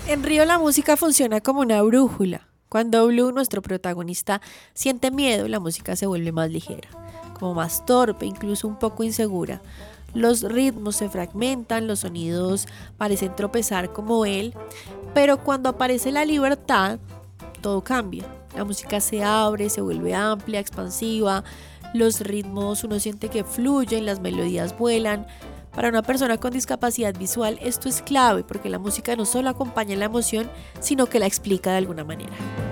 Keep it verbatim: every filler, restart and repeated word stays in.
En Río la música funciona como una brújula. Cuando Blue, nuestro protagonista, siente miedo, la música se vuelve más ligera, como más torpe, incluso un poco insegura. Los ritmos se fragmentan, los sonidos parecen tropezar como él, pero cuando aparece la libertad, todo cambia. La música se abre, se vuelve amplia, expansiva, los ritmos uno siente que fluyen, las melodías vuelan. Para una persona con discapacidad visual esto es clave porque la música no solo acompaña la emoción, sino que la explica de alguna manera.